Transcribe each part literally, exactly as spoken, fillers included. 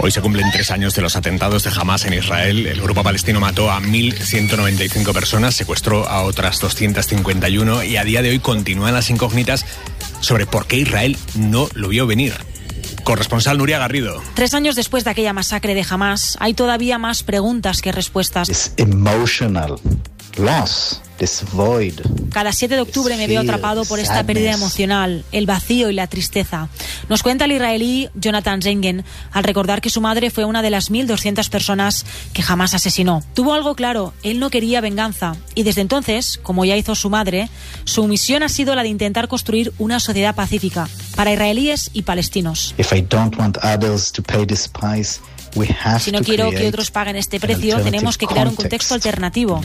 Hoy se cumplen tres años de los atentados de Hamás en Israel. El grupo palestino mató a mil ciento noventa y cinco personas, secuestró a otras doscientas cincuenta y uno y a día de hoy continúan las incógnitas sobre por qué Israel no lo vio venir. Corresponsal Nuria Garrido. Tres años después de aquella masacre de Hamás, hay todavía más preguntas que respuestas. It's emotional loss. This void. Cada siete de octubre me veo atrapado por esta pérdida emocional, el vacío y la tristeza. Nos cuenta el israelí Jonathan Zengen al recordar que su madre fue una de las mil doscientas personas que jamás asesinó. Tuvo algo claro, él no quería venganza. Y desde entonces, como ya hizo su madre, su misión ha sido la de intentar construir una sociedad pacífica para israelíes y palestinos. If I don't want others to pay this price, Si no quiero que otros paguen este precio, tenemos que crear un contexto alternativo.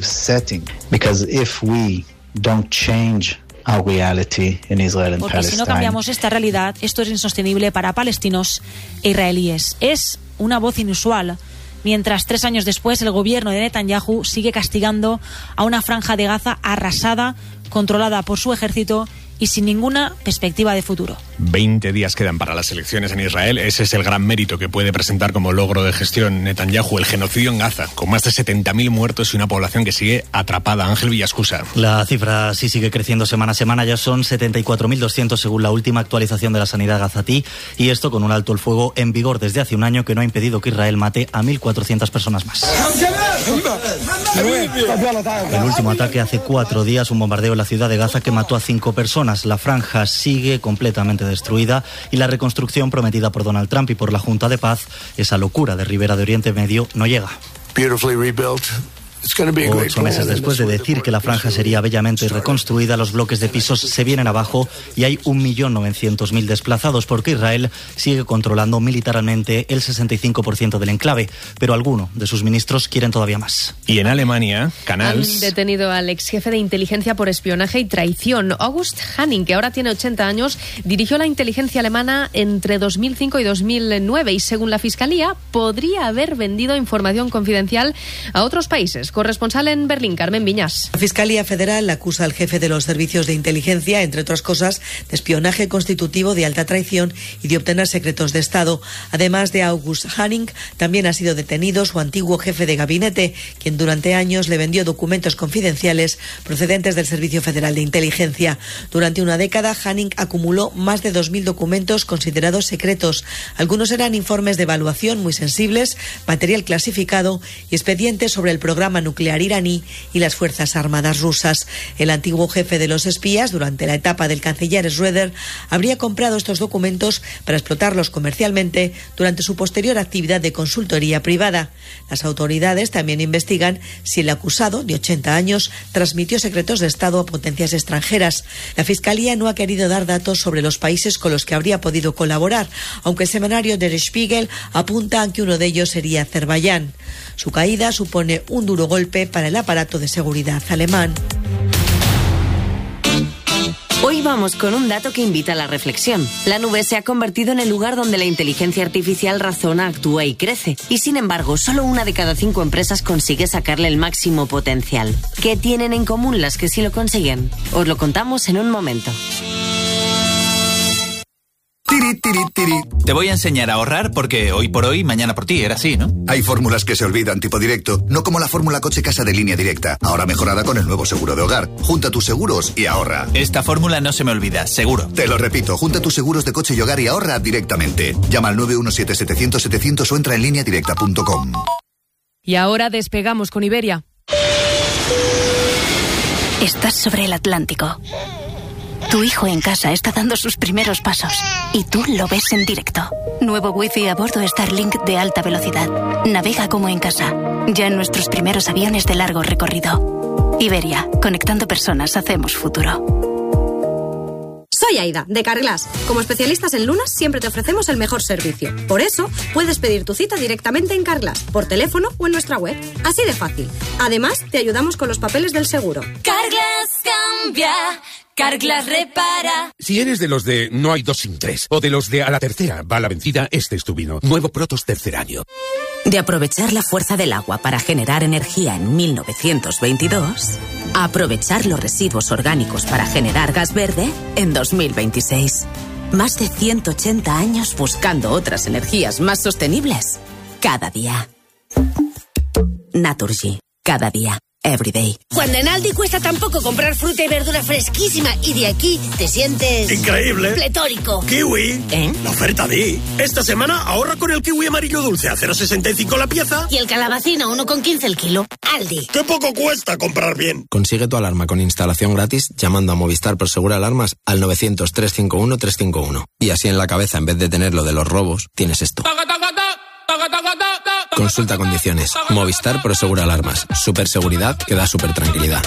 Porque si no cambiamos esta realidad, esto es insostenible para palestinos e israelíes. Es una voz inusual. Mientras tres años después el gobierno de Netanyahu sigue castigando a una franja de Gaza arrasada, controlada por su ejército y sin ninguna perspectiva de futuro. veinte días quedan para las elecciones en Israel. Ese es el gran mérito que puede presentar como logro de gestión Netanyahu, el genocidio en Gaza, con más de setenta mil muertos y una población que sigue atrapada. Ángel Villascusa. La cifra sí sigue creciendo semana a semana. Ya son setenta y cuatro mil doscientos según la última actualización de la sanidad gazatí. Y esto con un alto el fuego en vigor desde hace un año que no ha impedido que Israel mate a mil cuatrocientas personas más. El último ataque hace cuatro días, un bombardeo en la ciudad de Gaza que mató a cinco personas. La franja sigue completamente destruida y la reconstrucción prometida por Donald Trump y por la Junta de Paz, esa locura de Ribera de Oriente Medio, no llega. Ocho meses después de decir que la franja sería bellamente reconstruida, los bloques de pisos se vienen abajo y hay un millón novecientos mil desplazados porque Israel sigue controlando militarmente el sesenta y cinco por ciento del enclave, pero algunos de sus ministros quieren todavía más. Y en Alemania, Canals... Han detenido al ex jefe de inteligencia por espionaje y traición. August Hanning, que ahora tiene ochenta años, dirigió la inteligencia alemana entre dos mil cinco y dos mil nueve y, según la Fiscalía, podría haber vendido información confidencial a otros países. Corresponsal en Berlín, Carmen Viñas. La Fiscalía Federal acusa al jefe de los servicios de inteligencia, entre otras cosas, de espionaje constitutivo, de alta traición y de obtener secretos de Estado. Además de August Hanning, también ha sido detenido su antiguo jefe de gabinete, quien durante años le vendió documentos confidenciales procedentes del Servicio Federal de Inteligencia. Durante una década, Hanning acumuló más de dos mil documentos considerados secretos. Algunos eran informes de evaluación muy sensibles, material clasificado y expedientes sobre el programa nuclear iraní y las Fuerzas Armadas rusas. El antiguo jefe de los espías, durante la etapa del canciller Schröder, habría comprado estos documentos para explotarlos comercialmente durante su posterior actividad de consultoría privada. Las autoridades también investigan si el acusado, de ochenta años, transmitió secretos de Estado a potencias extranjeras. La Fiscalía no ha querido dar datos sobre los países con los que habría podido colaborar, aunque el semanario Der Spiegel apunta a que uno de ellos sería Azerbaiyán. Su caída supone un duro golpe para el aparato de seguridad alemán. Hoy vamos con un dato que invita a la reflexión. La nube se ha convertido en el lugar donde la inteligencia artificial razona, actúa y crece. Y sin embargo, solo una de cada cinco empresas consigue sacarle el máximo potencial. ¿Qué tienen en común las que sí lo consiguen? Os lo contamos en un momento. Tiri, tiri, tiri. Te voy a enseñar a ahorrar porque hoy por hoy, mañana por ti, era así, ¿no? Hay fórmulas que se olvidan, tipo directo, no como la fórmula coche-casa de Línea Directa, ahora mejorada con el nuevo seguro de hogar. Junta tus seguros y ahorra. Esta fórmula no se me olvida, seguro. Te lo repito, junta tus seguros de coche y hogar y ahorra directamente. Llama al nueve uno siete, setecientos, setecientos o entra en línea directa punto com. Y ahora despegamos con Iberia. Estás sobre el Atlántico. Tu hijo en casa está dando sus primeros pasos y tú lo ves en directo. Nuevo wifi a bordo Starlink de alta velocidad. Navega como en casa. Ya en nuestros primeros aviones de largo recorrido. Iberia, conectando personas, hacemos futuro. Soy Aida, de Carglass. Como especialistas en lunas, siempre te ofrecemos el mejor servicio. Por eso, puedes pedir tu cita directamente en Carglass, por teléfono o en nuestra web. Así de fácil. Además, te ayudamos con los papeles del seguro. Carglass cambia. Carglass repara. Si eres de los de no hay dos sin tres, o de los de a la tercera va la vencida, este es tu vino. Nuevo Protos tercer año. De aprovechar la fuerza del agua para generar energía en mil novecientos veintidós, a aprovechar los residuos orgánicos para generar gas verde en dos mil veintiséis. Más de ciento ochenta años buscando otras energías más sostenibles. Cada día. Naturgy. Cada día. Everyday. Cuando en Aldi cuesta tan poco comprar fruta y verdura fresquísima y de aquí te sientes... ¡increíble! ¡Pletórico! ¡Kiwi! ¿Eh? La oferta di. Esta semana ahorra con el kiwi amarillo dulce a cero coma sesenta y cinco la pieza. Y el calabacino uno con quince el kilo. Aldi. ¡Qué poco cuesta comprar bien! Consigue tu alarma con instalación gratis llamando a Movistar Prosegur Alarmas al novecientos, trescientos cincuenta y uno, trescientos cincuenta y uno. Y así en la cabeza, en vez de tener lo de los robos, tienes esto. Consulta condiciones. Movistar Prosegur Alarmas. Super seguridad que da super tranquilidad.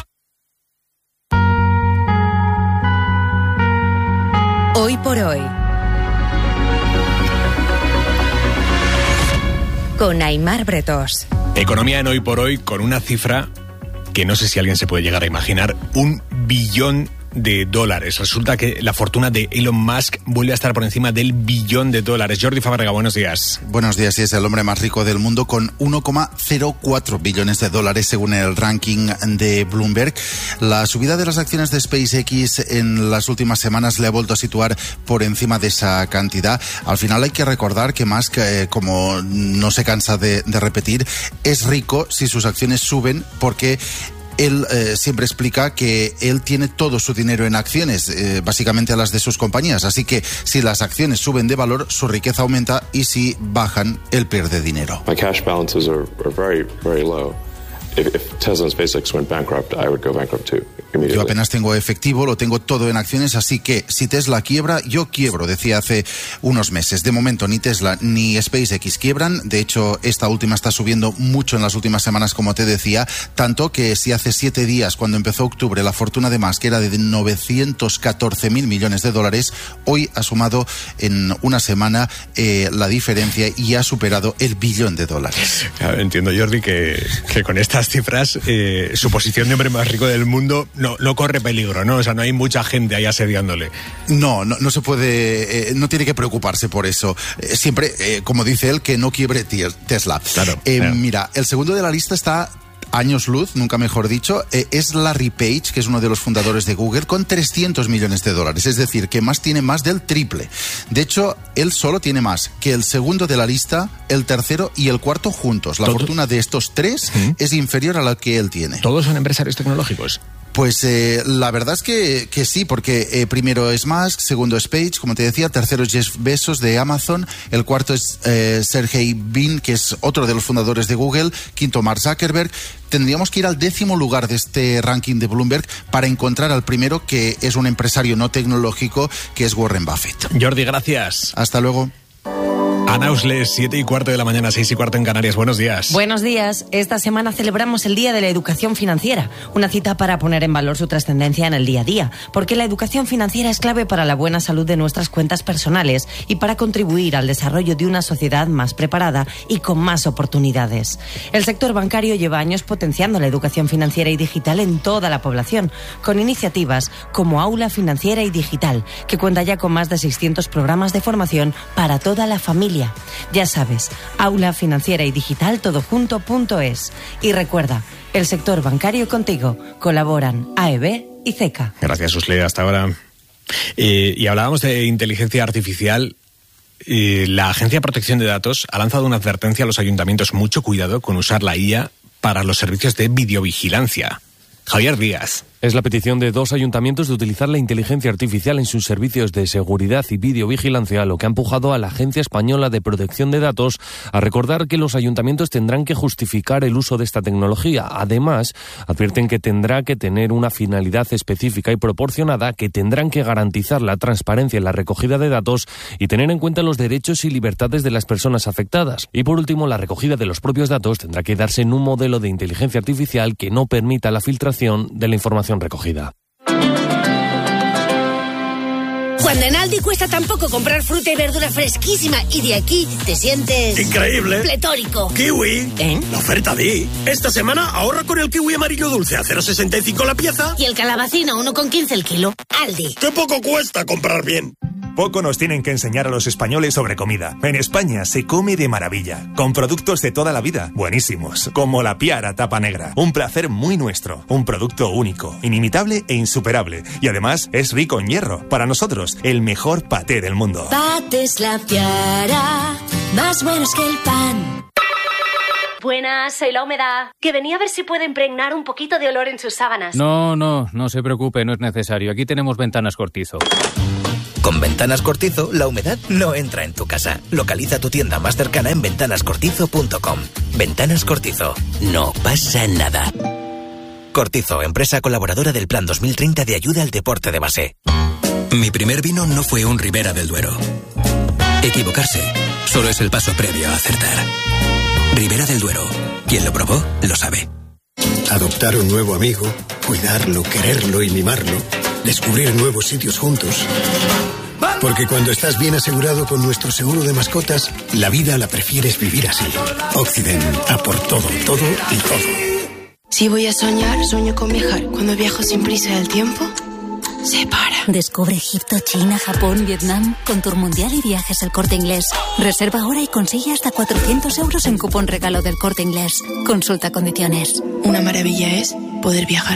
Hoy por hoy. Con Aimar Bretos. Economía en Hoy por Hoy con una cifra que no sé si alguien se puede llegar a imaginar. Un billón de dólares. Resulta que la fortuna de Elon Musk vuelve a estar por encima del billón de dólares. Jordi Fábrega, buenos días. Buenos días, y es el hombre más rico del mundo con uno coma cero cuatro billones de dólares según el ranking de Bloomberg. La subida de las acciones de SpaceX en las últimas semanas le ha vuelto a situar por encima de esa cantidad. Al final hay que recordar que Musk, eh, como no se cansa de, de repetir, es rico si sus acciones suben porque él eh, siempre explica que él tiene todo su dinero en acciones, eh, básicamente a las de sus compañías. Así que si las acciones suben de valor, su riqueza aumenta, y si bajan, él pierde dinero. My cash balances are, are very, very low. If, if Tesla and SpaceX went bankrupt, I would go bankrupt too. Yo apenas tengo efectivo, lo tengo todo en acciones, así que si Tesla quiebra, yo quiebro, decía hace unos meses. De momento ni Tesla ni SpaceX quiebran. De hecho, esta última está subiendo mucho en las últimas semanas, como te decía, tanto que si hace siete días, cuando empezó octubre, la fortuna de Musk era de novecientos catorce mil millones de dólares, hoy ha sumado en una semana eh, la diferencia y ha superado el billón de dólares. Claro, entiendo, Jordi, que, que con estas cifras eh, su posición de hombre más rico del mundo no, no corre peligro, ¿no? O sea, no hay mucha gente ahí asediándole. No, no, no se puede, eh, no tiene que preocuparse por eso. Eh, siempre, eh, como dice él, que no quiebre Tesla. Claro, eh, claro. Mira, el segundo de la lista está años luz, nunca mejor dicho, eh, es Larry Page, que es uno de los fundadores de Google, con trescientos millones de dólares. Es decir, que más tiene más del triple. De hecho, él solo tiene más que el segundo de la lista, el tercero y el cuarto juntos. La ¿Todo? fortuna de estos tres ¿Mm? es inferior a la que él tiene. ¿Todos son empresarios tecnológicos? Pues eh, la verdad es que, que sí, porque eh, primero es Musk, segundo es Page, como te decía, tercero es Jeff Bezos de Amazon, el cuarto es eh, Sergey Brin, que es otro de los fundadores de Google, quinto Mark Zuckerberg. Tendríamos que ir al décimo lugar de este ranking de Bloomberg para encontrar al primero, que es un empresario no tecnológico, que es Warren Buffett. Jordi, gracias. Hasta luego. Ana Usles, siete y cuarto de la mañana, seis y cuarto en Canarias. Buenos días. Buenos días. Esta semana celebramos el Día de la Educación Financiera, una cita para poner en valor su trascendencia en el día a día, porque la educación financiera es clave para la buena salud de nuestras cuentas personales y para contribuir al desarrollo de una sociedad más preparada y con más oportunidades. El sector bancario lleva años potenciando la educación financiera y digital en toda la población, con iniciativas como Aula Financiera y Digital, que cuenta ya con más de seiscientos programas de formación para toda la familia. Ya sabes, Aula Financiera y Digital todo junto punto es. Y recuerda, el sector bancario contigo. Colaboran A E B y C E C A. Gracias, Usle. Hasta ahora. Eh, y hablábamos de inteligencia artificial. Eh, la Agencia de Protección de Datos ha lanzado una advertencia a los ayuntamientos. Mucho cuidado con usar la I A para los servicios de videovigilancia. Javier Díaz. Es la petición de dos ayuntamientos de utilizar la inteligencia artificial en sus servicios de seguridad y videovigilancia, lo que ha empujado a la Agencia Española de Protección de Datos a recordar que los ayuntamientos tendrán que justificar el uso de esta tecnología. Además, advierten que tendrá que tener una finalidad específica y proporcionada, que tendrán que garantizar la transparencia en la recogida de datos y tener en cuenta los derechos y libertades de las personas afectadas. Y por último, la recogida de los propios datos tendrá que darse en un modelo de inteligencia artificial que no permita la filtración de la información recogida. Cuando en Aldi cuesta tan poco comprar fruta y verdura fresquísima y de aquí te sientes... ¡increíble! ¡Pletórico! ¡Kiwi! ¿Eh? La oferta di. Esta semana ahorra con el kiwi amarillo dulce a cero coma sesenta y cinco la pieza. Y el calabacino uno con quince el kilo. Aldi. ¡Qué poco cuesta comprar bien! Poco nos tienen que enseñar a los españoles sobre comida. En España se come de maravilla, con productos de toda la vida, buenísimos, como la Piara Tapa Negra. Un placer muy nuestro, un producto único, inimitable e insuperable. Y además es rico en hierro. Para nosotros, el mejor paté del mundo. Patés La Piara, más buenos que el pan. Buenas, soy La Humedad, que venía a ver si puede impregnar un poquito de olor en sus sábanas. No, no, no se preocupe, no es necesario. Aquí tenemos Ventanas Cortizo. Con Ventanas Cortizo, la humedad no entra en tu casa. Localiza tu tienda más cercana en ventanas cortizo punto com. Ventanas Cortizo. No pasa nada. Cortizo, empresa colaboradora del Plan dos mil treinta de ayuda al deporte de base. Mi primer vino no fue un Ribera del Duero. Equivocarse solo es el paso previo a acertar. Ribera del Duero. Quien lo probó, lo sabe. Adoptar un nuevo amigo, cuidarlo, quererlo y mimarlo. Descubrir nuevos sitios juntos. Porque cuando estás bien asegurado con nuestro seguro de mascotas, la vida la prefieres vivir así. Occident, a por todo, todo y todo. Si voy a soñar, sueño con viajar. Cuando viajo sin prisa del tiempo, se para. Descubre Egipto, China, Japón, Vietnam con Tour Mundial y Viajes El Corte Inglés. Reserva ahora y consigue hasta cuatrocientos euros en cupón regalo del Corte Inglés. Consulta condiciones. Una maravilla es poder viajar.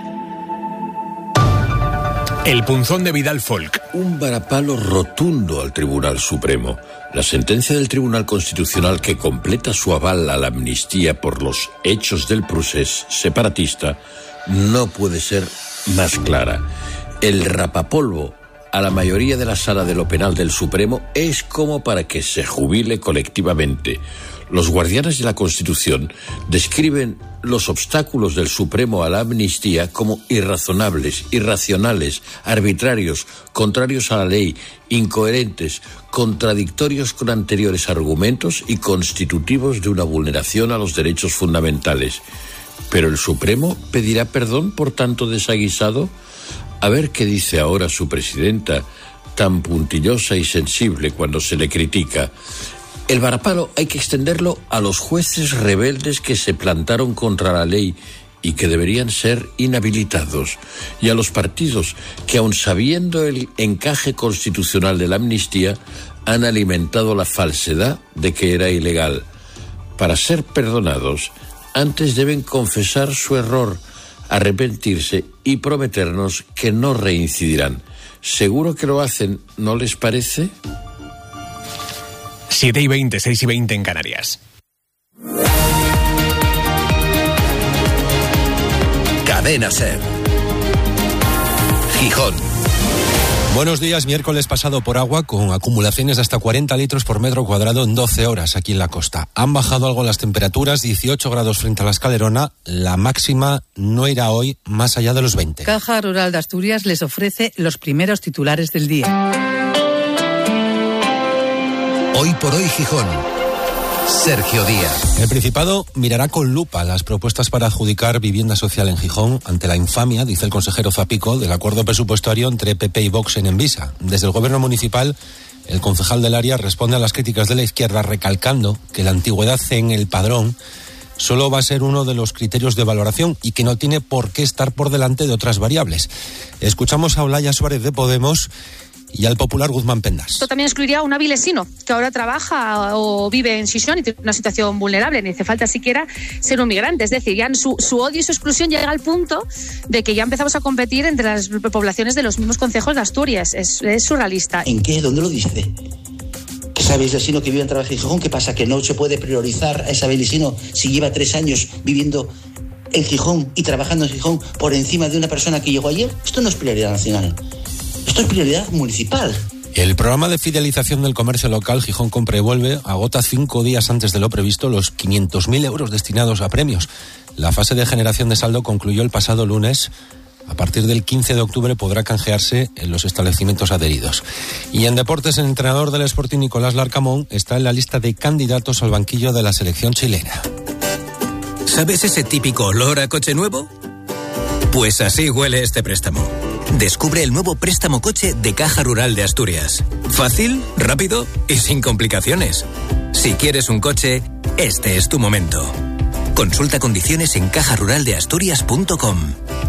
El punzón de Vidal Folk. Un varapalo rotundo al Tribunal Supremo. La sentencia del Tribunal Constitucional que completa su aval a la amnistía por los hechos del procés separatista no puede ser más clara. El rapapolvo a la mayoría de la sala de lo penal del Supremo es como para que se jubile colectivamente. Los guardianes de la Constitución describen los obstáculos del Supremo a la amnistía como irrazonables, irracionales, arbitrarios, contrarios a la ley, incoherentes, contradictorios con anteriores argumentos y constitutivos de una vulneración a los derechos fundamentales. ¿Pero el Supremo pedirá perdón por tanto desaguisado? A ver qué dice ahora su presidenta, tan puntillosa y sensible cuando se le critica. El varapalo hay que extenderlo a los jueces rebeldes que se plantaron contra la ley y que deberían ser inhabilitados, y a los partidos que, aun sabiendo el encaje constitucional de la amnistía, han alimentado la falsedad de que era ilegal. Para ser perdonados, antes deben confesar su error, arrepentirse y prometernos que no reincidirán. Seguro que lo hacen, ¿no les parece? siete y veinte, seis y veinte en Canarias. Cadena SER. Gijón. Buenos días, miércoles pasado por agua con acumulaciones de hasta cuarenta litros por metro cuadrado en doce horas aquí en la costa. Han bajado algo las temperaturas, dieciocho grados frente a la Escalerona, la máxima no irá hoy más allá de los veinte. Caja Rural de Asturias les ofrece los primeros titulares del día. Hoy por hoy Gijón. Sergio Díaz. El Principado mirará con lupa las propuestas para adjudicar vivienda social en Gijón ante la infamia, dice el consejero Zapico, del acuerdo presupuestario entre P P y Vox en Envisa. Desde el gobierno municipal, el concejal del área responde a las críticas de la izquierda recalcando que la antigüedad en el padrón solo va a ser uno de los criterios de valoración y que no tiene por qué estar por delante de otras variables. Escuchamos a Olaya Suárez de Podemos y al popular Guzmán Pendas. Esto también excluiría a un avilesino que ahora trabaja o vive en Xixón y tiene una situación vulnerable, ni hace falta siquiera ser un migrante. Es decir, ya su, su odio y su exclusión llega al punto de que ya empezamos a competir entre las poblaciones de los mismos concejos de Asturias. Es, es surrealista. ¿En qué? ¿Dónde lo dice? Que ese avilesino que vive en trabajo en Gijón, ¿qué pasa? ¿Que no se puede priorizar a ese avilesino si lleva tres años viviendo en Gijón y trabajando en Gijón por encima de una persona que llegó ayer? Esto no es prioridad nacional. Esto es prioridad municipal. El programa de fidelización del comercio local Gijón Compra y Vuelve agota cinco días antes de lo previsto los quinientos mil euros destinados a premios. La fase de generación de saldo concluyó el pasado lunes. A partir del quince de octubre podrá canjearse en los establecimientos adheridos. Y en deportes, el entrenador del Sporting, Nicolás Larcamón, está en la lista de candidatos al banquillo de la selección chilena. ¿Sabes ese típico olor a coche nuevo? Pues así huele este préstamo. Descubre el nuevo préstamo coche de Caja Rural de Asturias. Fácil, rápido y sin complicaciones. Si quieres un coche, este es tu momento. Consulta condiciones en caja rural de asturias punto com.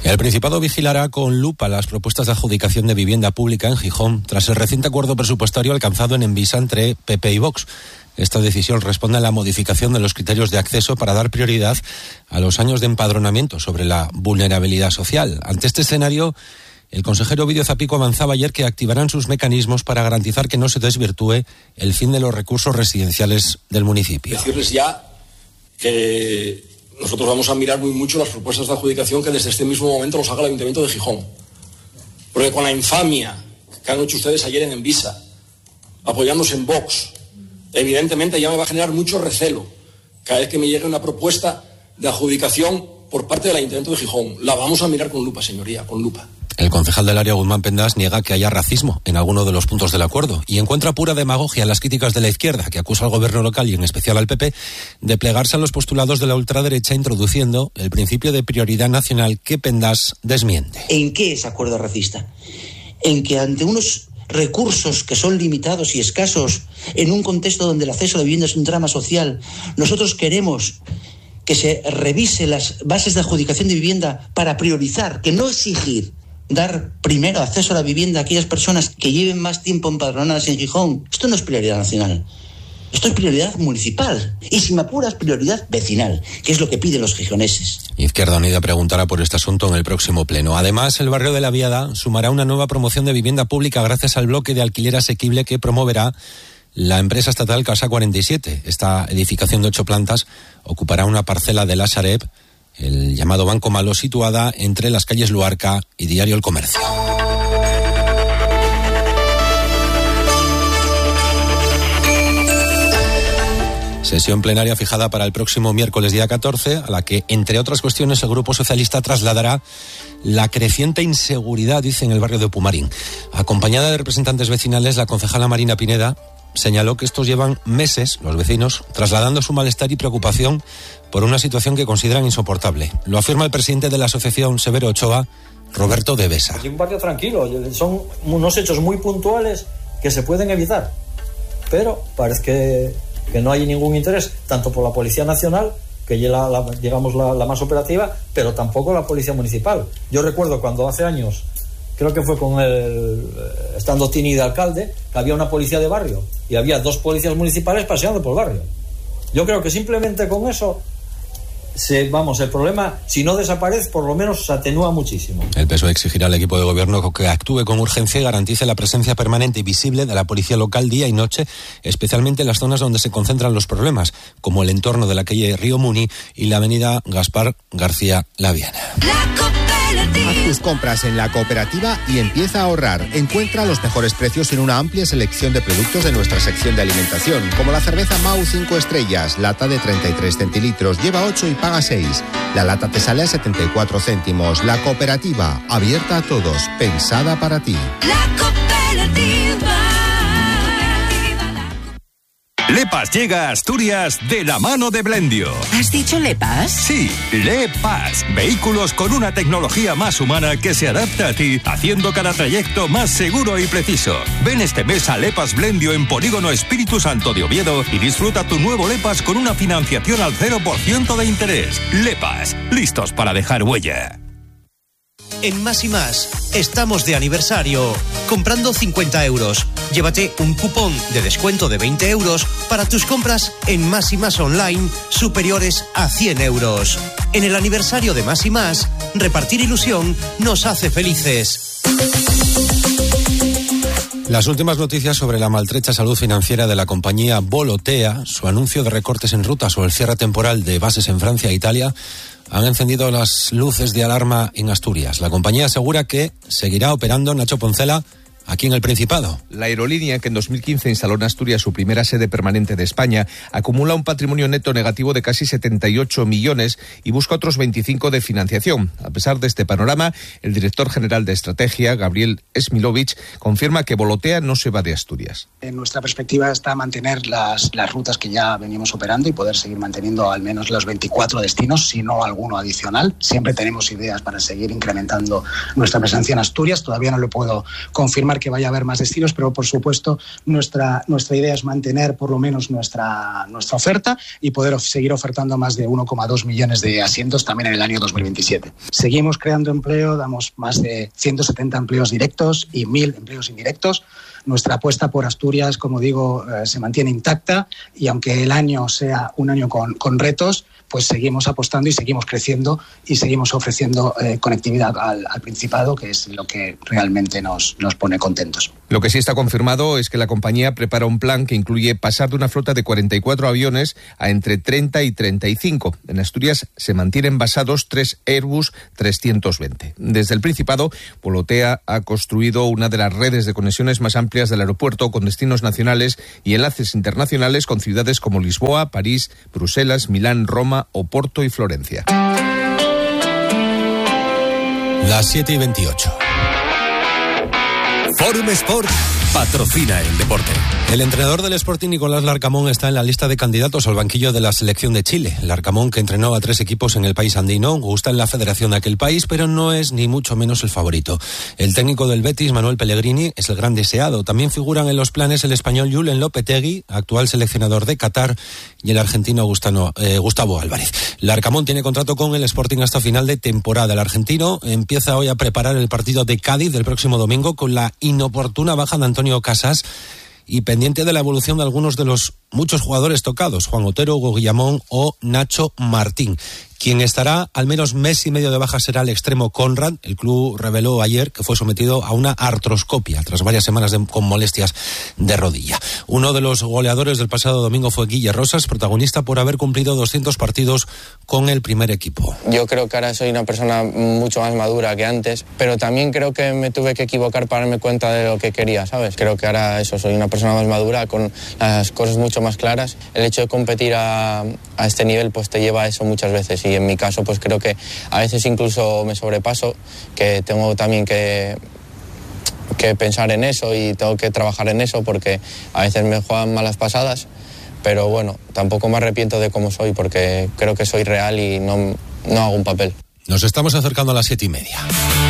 El Principado vigilará con lupa las propuestas de adjudicación de vivienda pública en Gijón tras el reciente acuerdo presupuestario alcanzado en Envisa entre P P y Vox. Esta decisión responde a la modificación de los criterios de acceso para dar prioridad a los años de empadronamiento sobre la vulnerabilidad social. Ante este escenario, el consejero Ovidio Zapico avanzaba ayer que activarán sus mecanismos para garantizar que no se desvirtúe el fin de los recursos residenciales del municipio. Decirles ya que nosotros vamos a mirar muy mucho las propuestas de adjudicación que desde este mismo momento los haga el Ayuntamiento de Gijón. Porque con la infamia que han hecho ustedes ayer en Envisa, apoyándose en Vox, evidentemente ya me va a generar mucho recelo cada vez que me llegue una propuesta de adjudicación por parte del Ayuntamiento de Gijón. La vamos a mirar con lupa, señoría, con lupa. El concejal del área, Guzmán Pendas, niega que haya racismo en alguno de los puntos del acuerdo y encuentra pura demagogia en las críticas de la izquierda, que acusa al gobierno local y en especial al P P de plegarse a los postulados de la ultraderecha, introduciendo el principio de prioridad nacional que Pendas desmiente. ¿En qué es acuerdo racista? En que ante unos recursos que son limitados y escasos, en un contexto donde el acceso a la vivienda es un drama social, nosotros queremos que se revise las bases de adjudicación de vivienda para priorizar, que no exigir, dar primero acceso a la vivienda a aquellas personas que lleven más tiempo empadronadas en Gijón. Esto no es prioridad nacional, esto es prioridad municipal y, si me apuras, prioridad vecinal, que es lo que piden los gijoneses. Izquierda Unida preguntará por este asunto en el próximo pleno. Además, el barrio de La Viada sumará una nueva promoción de vivienda pública gracias al bloque de alquiler asequible que promoverá la empresa estatal Casa cuarenta y siete. Esta edificación de ocho plantas ocupará una parcela de la Sareb, el llamado Banco Malo, situada entre las calles Luarca y Diario El Comercio. Sesión plenaria fijada para el próximo miércoles día catorce, a la que, entre otras cuestiones, el Grupo Socialista trasladará la creciente inseguridad, dice, en el barrio de Pumarín. Acompañada de representantes vecinales, la concejala Marina Pineda señaló que estos llevan meses, los vecinos, trasladando su malestar y preocupación por una situación que consideran insoportable. Lo afirma el presidente de la asociación Severo Ochoa, Roberto de Besa. Es un barrio tranquilo, son unos hechos muy puntuales que se pueden evitar, pero parece que, que no hay ningún interés, tanto por la Policía Nacional, que es la, la, digamos la, la más operativa, pero tampoco la Policía Municipal. Yo recuerdo cuando hace años, creo que fue con el estando Tini de alcalde, que había una policía de barrio y había dos policías municipales paseando por el barrio. Yo creo que simplemente con eso, se, vamos, el problema, si no desaparece, por lo menos se atenúa muchísimo. El P S O E exigirá al equipo de gobierno que actúe con urgencia y garantice la presencia permanente y visible de la policía local día y noche, especialmente en las zonas donde se concentran los problemas, como el entorno de la calle Río Muni y la avenida Gaspar García Laviana. Haz tus compras en la cooperativa y empieza a ahorrar. Encuentra los mejores precios en una amplia selección de productos de nuestra sección de alimentación, como la cerveza Mau cinco estrellas, lata de treinta y tres centilitros, lleva ocho y paga seis. La lata te sale a setenta y cuatro céntimos. La cooperativa, abierta a todos, pensada para ti. La cooperativa. Lepas llega a Asturias de la mano de Blendio. ¿Has dicho Lepas? Sí, Lepas. Vehículos con una tecnología más humana que se adapta a ti, haciendo cada trayecto más seguro y preciso. Ven este mes a Lepas Blendio en Polígono Espíritu Santo de Oviedo y disfruta tu nuevo Lepas con una financiación al cero por ciento de interés. Lepas, listos para dejar huella. En Más y Más estamos de aniversario. Comprando cincuenta euros, llévate un cupón de descuento de veinte euros para tus compras en Más y Más Online superiores a cien euros. En el aniversario de Más y Más, repartir ilusión nos hace felices. Las últimas noticias sobre la maltrecha salud financiera de la compañía Volotea, su anuncio de recortes en rutas o el cierre temporal de bases en Francia e Italia han encendido las luces de alarma en Asturias. La compañía asegura que seguirá operando, Nacho Poncela, aquí en el Principado. La aerolínea, que en dos mil quince instaló en Asturias su primera sede permanente de España, acumula un patrimonio neto negativo de casi setenta y ocho millones y busca otros veinticinco de financiación. A pesar de este panorama, el director general de estrategia, Gabriel Smilovich, confirma que Volotea no se va de Asturias. En nuestra perspectiva está mantener las, las rutas que ya venimos operando y poder seguir manteniendo al menos los veinticuatro destinos, si no alguno adicional. Siempre tenemos ideas para seguir incrementando nuestra presencia en Asturias. Todavía no lo puedo confirmar confirmar que vaya a haber más destinos, pero por supuesto nuestra, nuestra idea es mantener por lo menos nuestra, nuestra oferta y poder of- seguir ofertando más de uno coma dos millones de asientos también en el año dos mil veintisiete. Seguimos creando empleo, damos más de ciento setenta empleos directos y mil empleos indirectos. Nuestra apuesta por Asturias, como digo, eh, se mantiene intacta y aunque el año sea un año con, con retos, pues seguimos apostando y seguimos creciendo y seguimos ofreciendo eh, conectividad al, al Principado, que es lo que realmente nos, nos pone contentos. Lo que sí está confirmado es que la compañía prepara un plan que incluye pasar de una flota de cuarenta y cuatro aviones a entre treinta y treinta y cinco. En Asturias se mantienen basados tres Airbus trescientos veinte. Desde el Principado, Volotea ha construido una de las redes de conexiones más amplias del aeropuerto, con destinos nacionales y enlaces internacionales con ciudades como Lisboa, París, Bruselas, Milán, Roma, Oporto y Florencia. Las siete y veintiocho. Forum Sport patrocina el deporte. El entrenador del Sporting, Nicolás Larcamón, está en la lista de candidatos al banquillo de la selección de Chile. Larcamón, que entrenó a tres equipos en el país andino, gusta en la federación de aquel país, pero no es ni mucho menos el favorito. El técnico del Betis, Manuel Pellegrini, es el gran deseado. También figuran en los planes el español Julen Lopetegui, actual seleccionador de Qatar, y el argentino Gustavo, eh, Gustavo Álvarez. Larcamón tiene contrato con el Sporting hasta final de temporada. El argentino empieza hoy a preparar el partido de Cádiz del próximo domingo con la inoportuna baja de Antonio Casas y pendiente de la evolución de algunos de los muchos jugadores tocados, Juan Otero, Hugo Guillamón o Nacho Martín. Quien estará al menos mes y medio de baja será el extremo Conrad. El club reveló ayer que fue sometido a una artroscopia tras varias semanas de, con molestias de rodilla. Uno de los goleadores del pasado domingo fue Guille Rosas, protagonista por haber cumplido doscientos partidos con el primer equipo. Yo creo que ahora soy una persona mucho más madura que antes, pero también creo que me tuve que equivocar para darme cuenta de lo que quería, ¿sabes? Creo que ahora eso, soy una persona más madura, con las cosas mucho más claras. El hecho de competir a, a este nivel pues te lleva a eso muchas veces, y en mi caso pues creo que a veces incluso me sobrepaso, que tengo también que que pensar en eso y tengo que trabajar en eso, porque a veces me juegan malas pasadas, pero bueno, tampoco me arrepiento de cómo soy, porque creo que soy real y no, no hago un papel. Nos estamos acercando a las siete y media.